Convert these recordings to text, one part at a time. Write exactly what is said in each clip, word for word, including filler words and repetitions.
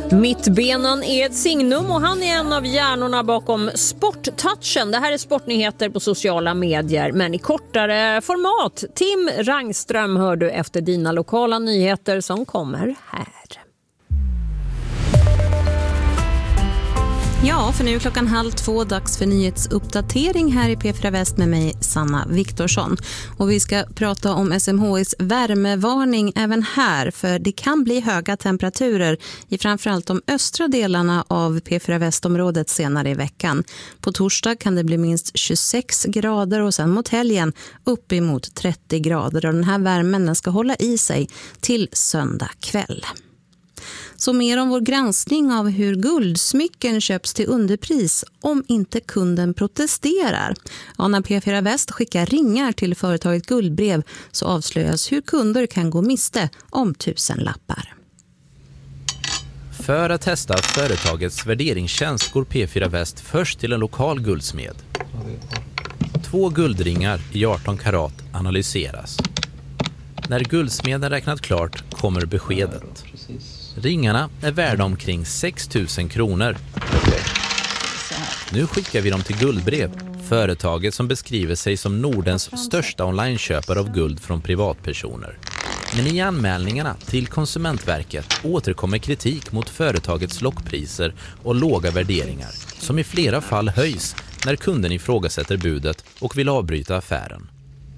Mittbenan är ett signum och han är en av hjärnorna bakom Sporttouchen. Det här är sportnyheter på sociala medier, men i kortare format. Tim Rangström hör du efter dina lokala nyheter som kommer här. Ja, för nu är klockan halv två, dags för nyhetsuppdatering här i P fyra Väst med mig, Sanna Viktorsson. Och vi ska prata om S M H I:s värmevarning även här, för det kan bli höga temperaturer i framförallt de östra delarna av P fyra Västområdet senare i veckan. På torsdag kan det bli minst tjugosex grader och sen mot helgen uppemot trettio grader. Och den här värmen ska hålla i sig till söndag kväll. Så mer om vår granskning av hur guldsmycken köps till underpris om inte kunden protesterar. Ja, när P fyra Väst skickar ringar till företaget Guldbrev så avslöjas hur kunder kan gå miste om tusenlappar. För att testa företagets värderingstjänst går P fyra Väst först till en lokal guldsmed. Två guldringar i arton karat analyseras. När guldsmeden räknat klart kommer beskedet. Ringarna är värda omkring sex tusen kronor. Nu skickar vi dem till Guldbrev, företaget som beskriver sig som Nordens största onlineköpare av guld från privatpersoner. Men i anmälningarna till Konsumentverket återkommer kritik mot företagets lockpriser och låga värderingar, som i flera fall höjs när kunden ifrågasätter budet och vill avbryta affären.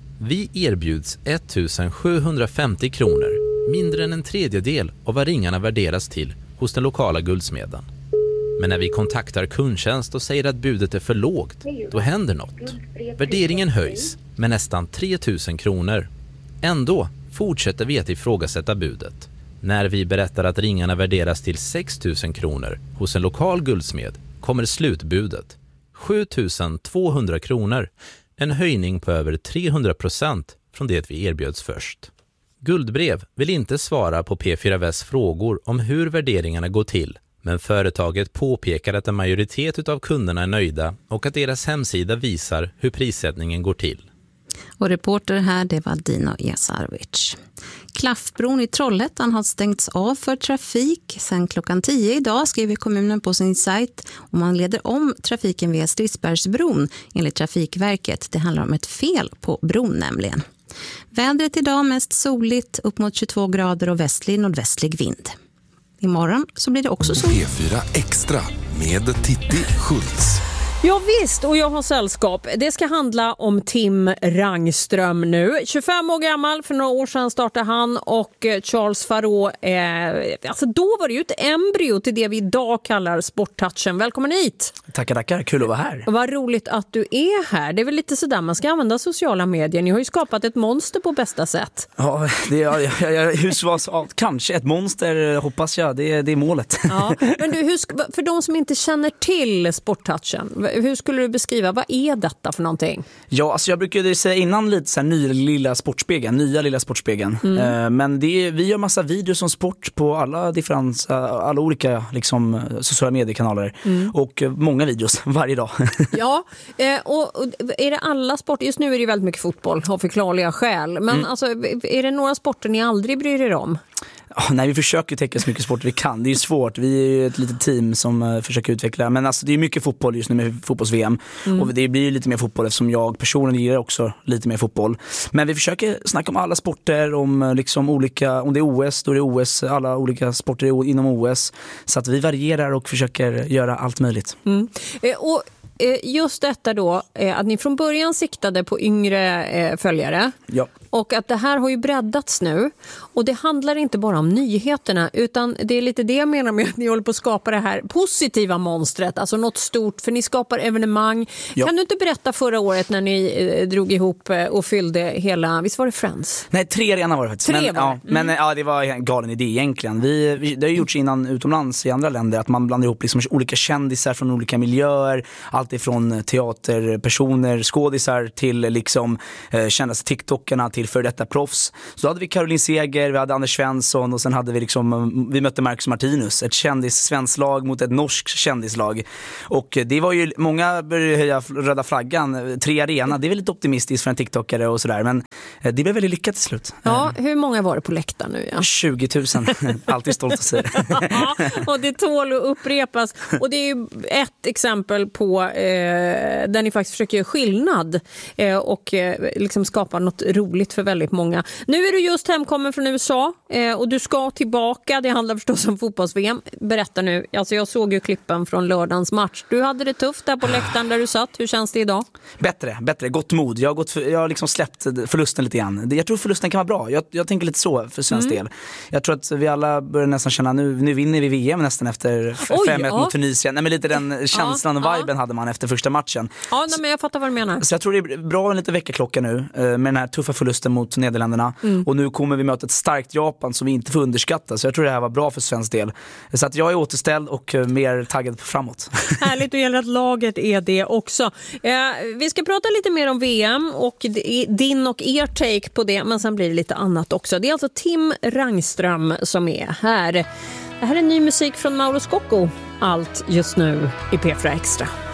Vi erbjuds ettusensjuhundrafemtio kronor, mindre än en tredjedel av vad ringarna värderas till hos den lokala guldsmeden. Men när vi kontaktar kundtjänst och säger att budet är för lågt, då händer något. Värderingen höjs med nästan tre tusen kronor. Ändå fortsätter vi att ifrågasätta budet. När vi berättar att ringarna värderas till sex tusen kronor hos en lokal guldsmed kommer slutbudet sju tusen tvåhundra kronor. En höjning på över trehundra procent från det vi erbjöds först. Guldbrev vill inte svara på P fyra Västs frågor om hur värderingarna går till, men företaget påpekar att en majoritet av kunderna är nöjda och att deras hemsida visar hur prissättningen går till. Och reporter här, det var Dino Esarovic. Klaffbron i Trollhättan har stängts av för trafik sedan klockan tio idag, skriver kommunen på sin sajt. Och man leder om trafiken via Stridsbergsbron enligt Trafikverket. Det handlar om ett fel på bron nämligen. Vädret idag mest soligt, upp mot tjugotvå grader och västlig nordvästlig vind. Imorgon så blir det också sol. P fyra Extra med Titti Schultz. Ja visst, och jag har sällskap. Det ska handla om Tim Rangström nu. tjugofem år gammal, för några år sedan startade han och Charles Farreau. Eh, alltså då var det ju ett embryo till det vi idag kallar Sporttouchen. Välkommen hit! Tackar, tackar. Kul att vara här. Vad roligt att du är här. Det är väl lite sådär man ska använda sociala medier. Ni har ju skapat ett monster på bästa sätt. Ja, det är, jag, jag, hur var, ja, kanske ett monster hoppas jag. Det, det är målet. Ja. Men du, hur, för de som inte känner till Sporttouchen, hur skulle du beskriva, vad är detta för någonting? Ja, alltså jag brukade säga innan lite så här nya lilla sportspegeln, nya lilla sportspegeln. Mm. Uh, men det är, vi gör massa videos om sport på alla differens, uh, alla olika liksom, sociala mediekanaler. Mm. Och uh, många videos varje dag. Ja, eh, och, och är det alla sporter? Just nu är det ju väldigt mycket fotboll av förklarliga skäl. Men mm. alltså, är det några sporter ni aldrig bryr er om? Oh, nej, vi försöker täcka så mycket sport vi kan. Det är ju svårt. Vi är ju ett litet team som uh, försöker utveckla. Men alltså, det är mycket fotboll just nu med fotbolls-V M. Mm. Och det blir ju lite mer fotboll eftersom jag personligen gillar också lite mer fotboll. Men vi försöker snacka om alla sporter, om liksom olika, om det är O S, då är det O S, alla olika sporter inom O S. Så att vi varierar och försöker göra allt möjligt. Mm. Eh, och just detta då, att ni från början siktade på yngre följare. Ja. Och att det här har ju breddats nu. Och det handlar inte bara om nyheterna, utan det är lite det jag menar med att ni håller på att skapa det här positiva monstret. Alltså något stort, för ni skapar evenemang. Ja. Kan du inte berätta förra året när ni eh, drog ihop och fyllde hela, visst var det Friends? Nej, tre arenor var det faktiskt. Tre men, var ja, det. Mm. men ja, det var en galen idé egentligen. Vi, vi, det har ju gjorts innan utomlands i andra länder att man blandar ihop liksom olika kändisar från olika miljöer. Allt allt ifrån teaterpersoner, skådisar till liksom eh, kändaste TikTokerna till för detta proffs. Så då hade vi Caroline Seger, vi hade Anders Svensson och sen hade vi liksom, vi mötte Marcus Martinus, ett kändis-svenskt lag mot ett norskt kändislag. Och det var ju, många började höja röda flaggan, tre arena, det är väl lite optimistiskt för en TikTokare och sådär, men det blev väldigt lyckat till slut. Ja, hur många var det på läktaren nu? Ja? tjugo tusen, alltid stolt att säga det. Ja, och det tål att upprepas. Och det är ju ett exempel på eh, där ni faktiskt försöker göra skillnad eh, och eh, liksom skapa något roligt för väldigt många. Nu är du just hemkommen från U S A eh, och du ska tillbaka. Det handlar förstås om fotbolls-V M. Berätta nu, alltså jag såg ju klippen från lördagens match. Du hade det tufft där på läktaren där du satt. Hur känns det idag? Bättre, bättre. Gott mod. Jag har, gått för, jag har liksom släppt förlusten lite grann. Jag tror förlusten kan vara bra. Jag, jag tänker lite så för svensk mm. del. Jag tror att vi alla börjar nästan känna nu, nu vinner vi V M nästan efter fem ett ja. mot Tunisien. Nej, men lite den känslan och viben ja. hade man efter första matchen. Ja, nej, men jag fattar vad du menar. Så jag tror det är bra en liten veckaklocka nu med den här tuffa förlusten mot Nederländerna. Mm. Och nu kommer vi möta ett starkt Japan som vi inte får underskatta. Så jag tror det här var bra för svensk del. Så att jag är återställd och mer taggad på framåt. Härligt, och gäller att laget är det också. Eh, vi ska prata lite mer om V M och din och er take på det, men sen blir det lite annat också. Det är alltså Tim Rangström som är här. Det här är ny musik från Mauro Scocco. Allt just nu i P fyra Extra.